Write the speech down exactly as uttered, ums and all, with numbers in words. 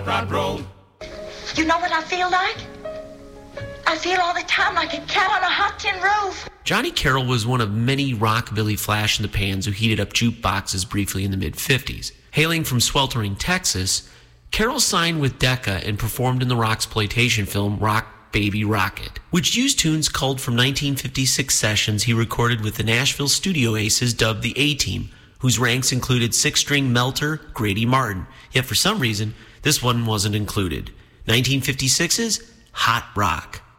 hot rod roll. You know what I feel like? I feel all the time like a cat on a hot tin roof. Johnny Carroll was one of many rockabilly flash-in-the-pans who heated up jukeboxes briefly in the mid-fifties. Hailing from sweltering Texas, Carroll signed with Decca and performed in the rocksploitation film Rock Baby Rocket, which used tunes culled from nineteen fifty-six sessions he recorded with the Nashville studio aces dubbed the A-Team, whose ranks included six-string melter Grady Martin. Yet for some reason, this one wasn't included. nineteen fifty-six's Hot Rock.